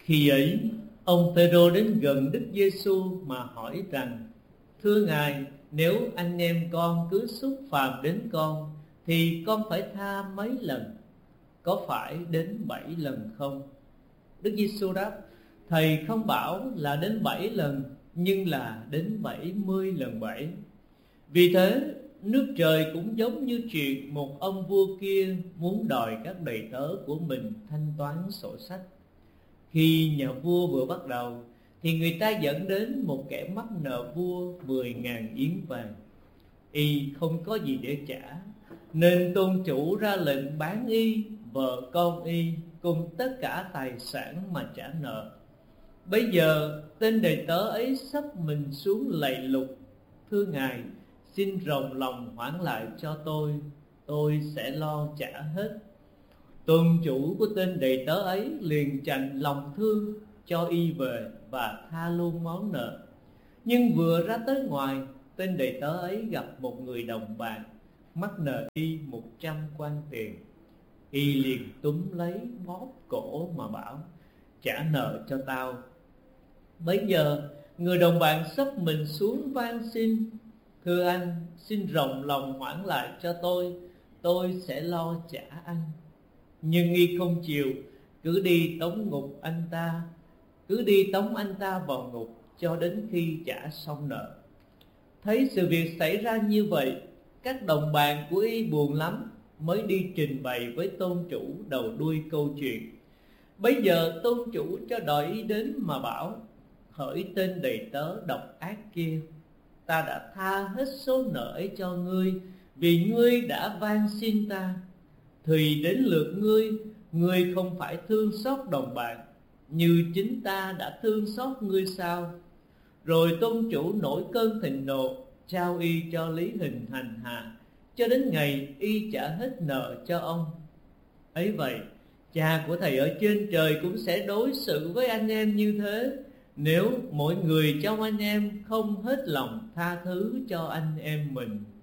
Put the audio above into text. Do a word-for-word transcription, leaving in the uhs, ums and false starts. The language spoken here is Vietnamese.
Khi ấy, ông Phêrô đến gần Đức Giêsu mà hỏi rằng: Thưa Ngài, nếu anh em con cứ xúc phạm đến con, thì con phải tha mấy lần? Có phải đến bảy lần không? Đức Giêsu đáp: Thầy không bảo là đến bảy lần, nhưng là đến bảy mươi lần bảy. Vì thế, nước trời cũng giống như chuyện một ông vua kia muốn đòi các đầy tớ của mình thanh toán sổ sách. Khi nhà vua vừa bắt đầu, thì người ta dẫn đến một kẻ mắc nợ vua mười ngàn yến vàng. Y không có gì để trả, nên tôn chủ ra lệnh bán y, vợ con y cùng tất cả tài sản mà trả nợ. Bây giờ tên đầy tớ ấy sắp mình xuống lạy lục: Thưa Ngài, xin rộng lòng hoãn lại cho tôi, tôi sẽ lo trả hết. Tôn chủ của tên đầy tớ ấy liền chạnh lòng thương, cho y về và tha luôn món nợ. Nhưng vừa ra tới ngoài, tên đầy tớ ấy gặp một người đồng bạc mắc nợ y một trăm quan tiền. Y liền túm lấy bóp cổ mà bảo: Trả nợ cho tao. Bấy giờ người đồng bạn xấp mình xuống van xin: Thưa anh, xin rộng lòng hoãn lại cho tôi, tôi sẽ lo trả anh. Nhưng y không chịu, cứ đi tống ngục anh ta, cứ đi tống anh ta vào ngục cho đến khi trả xong nợ. Thấy sự việc xảy ra như vậy, các đồng bạn của y buồn lắm, mới đi trình bày với tôn chủ đầu đuôi câu chuyện. Bấy giờ tôn chủ cho đòi y đến mà bảo: Hỡi tên đầy tớ độc ác kia, ta đã tha hết số nợ ấy cho ngươi, vì ngươi đã van xin ta. Thì đến lượt ngươi, ngươi không phải thương xót đồng bạn như chính ta đã thương xót ngươi sao? Rồi tôn chủ nổi cơn thịnh nộ, trao y cho lý hình hành hạ, cho đến ngày y trả hết nợ cho ông. Ấy vậy, Cha của thầy ở trên trời cũng sẽ đối xử với anh em như thế, nếu mỗi người trong anh em không hết lòng tha thứ cho anh em mình.